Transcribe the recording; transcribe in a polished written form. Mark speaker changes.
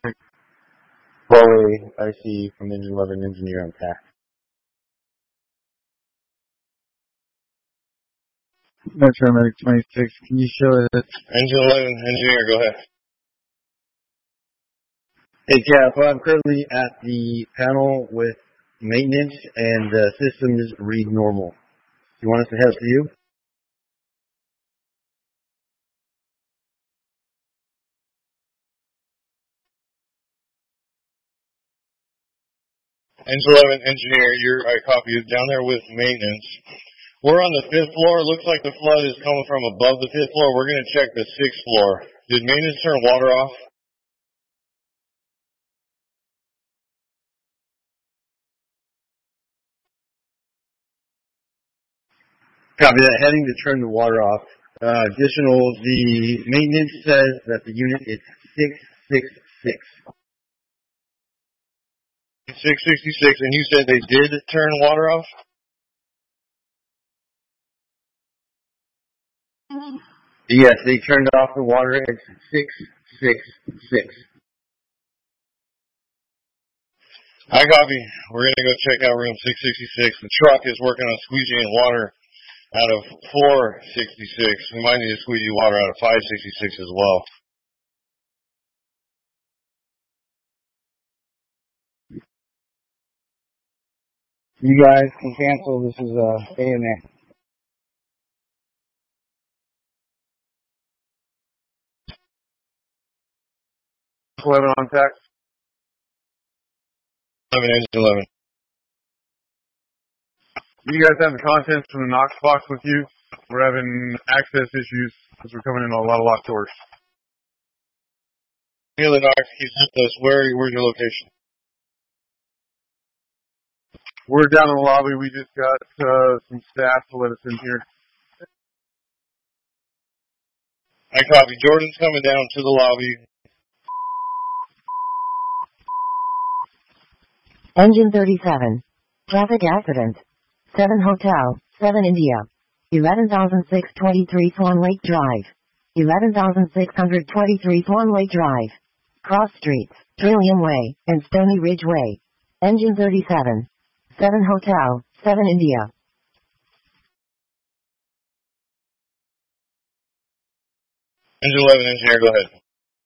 Speaker 1: Huawei IC from Engine 11 engineer on TAC. Metro Medic 26, can you show it?
Speaker 2: Engine 11 engineer, go ahead.
Speaker 1: Hey, Cap, I'm currently at the panel with maintenance and the systems read normal. You want us to head to you?
Speaker 2: Engine 11 engineer, I copy you down there with maintenance. We're on the 5th floor. Looks like the flood is coming from above the 5th floor. We're going to check the 6th floor. Did maintenance turn water off?
Speaker 1: Copy that. Heading to turn the water off. Additional, the maintenance says that the unit is 666.
Speaker 2: 666, and you said they did turn water off?
Speaker 1: Yes, they turned off the water at 666.
Speaker 2: I copy. We're going to go check out room 666. The truck is working on squeegeeing water out of 466. We might need to squeegee water out of 566 as well.
Speaker 1: You guys can cancel. This is AMA. On tax.
Speaker 2: 11 engine 11.
Speaker 1: You guys have the contents from the Knox box with you? We're having access issues because we're coming in a lot of locked doors.
Speaker 2: Neil the Knox, he's with us. Where's your location?
Speaker 1: We're down in the lobby. We just got some staff to let us in here.
Speaker 2: I copy. Jordan's coming down to the lobby.
Speaker 3: Engine 37. Traffic accident. 7 Hotel, 7 India. 11,623 Swan Lake Drive. 11,623 Swan Lake Drive. Cross Streets, Trillium Way, and Stony Ridge Way. Engine 37. 7 Hotel, 7 India.
Speaker 2: Engine 11 engineer, go ahead.